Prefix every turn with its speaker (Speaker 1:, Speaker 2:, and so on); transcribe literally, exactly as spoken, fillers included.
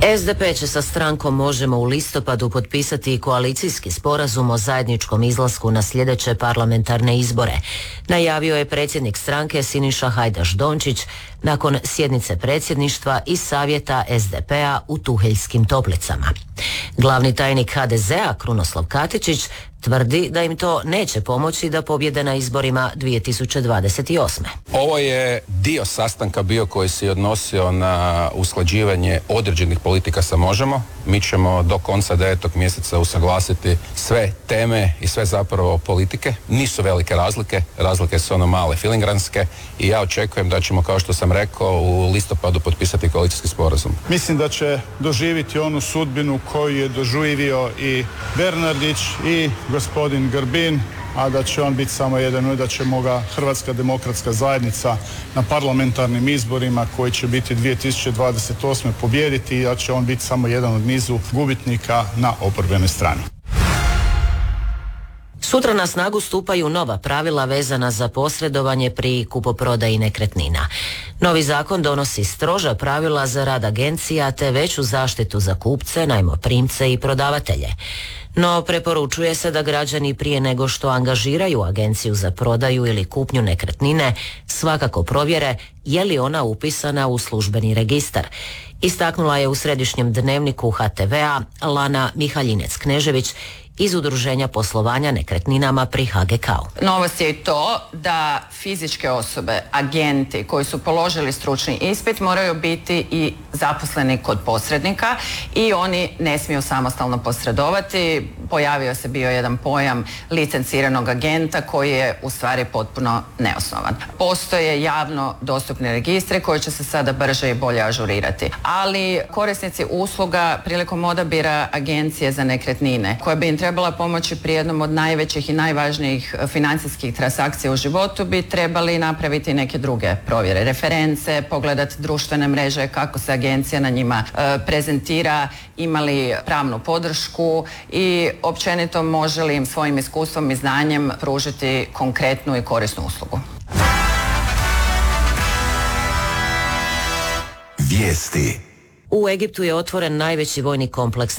Speaker 1: S D P će sa strankom Možemo u listopadu potpisati koalicijski sporazum o zajedničkom izlasku na sljedeće parlamentarne izbore. Najavio je predsjednik stranke Siniša Hajdaš Dončić nakon sjednice predsjedništva i savjeta S D P-a u Tuheljskim Toplicama. Glavni tajnik H D Z-a Krunoslav Katičić tvrdi da im to neće pomoći da pobjede na izborima dvije tisuće dvadeset osme.
Speaker 2: Ovo je dio sastanka bio koji se odnosio na usklađivanje određenih politika sa Možemo. Mi ćemo do konca devetog mjeseca usaglasiti sve teme i sve zapravo politike. Nisu velike razlike, razlike su ono male filingranske i ja očekujem da ćemo, kao što sam rekao, u listopadu potpisati koalicijski sporazum.
Speaker 3: Mislim da će doživjeti onu sudbinu koju je doživio i Bernardić i gospodin Grbin, a da će on biti samo jedan i da ćemo ga Hrvatska demokratska zajednica na parlamentarnim izborima koji će biti dvije tisuće dvadeset osme pobijediti i da će on biti samo jedan od nizu gubitnika na oporbenoj strani.
Speaker 1: Sutra na snagu stupaju nova pravila vezana za posredovanje pri kupoprodaji nekretnina. Novi zakon donosi stroža pravila za rad agencija te veću zaštitu za kupce, najmoprimce i prodavatelje. No preporučuje se da građani prije nego što angažiraju agenciju za prodaju ili kupnju nekretnine svakako provjere je li ona upisana u službeni registar. Istaknula je u središnjem dnevniku H T V-a Lana Mihaljinec-Knežević iz Udruženja poslovanja nekretninama pri H G K-u.
Speaker 4: Novost je i to da fizičke osobe, agenti koji su položili stručni ispit moraju biti i zaposleni kod posrednika i oni ne smiju samostalno posredovati. Pojavio se bio jedan pojam licenciranog agenta koji je u stvari potpuno neosnovan. Postoje javno dostupni registre koji će se sada brže i bolje ažurirati. Ali korisnici usluga prilikom odabira agencije za nekretnine koja bi im trebala pomoći pri jednom od najvećih i najvažnijih financijskih transakcija u životu bi trebali napraviti neke druge provjere, reference, pogledati društvene mreže, kako se agencija na njima e, prezentira, imali pravnu podršku i općenito može li im svojim iskustvom i znanjem pružiti konkretnu i korisnu uslugu.
Speaker 1: Vijesti. U Egiptu je otvoren najveći vojni kompleks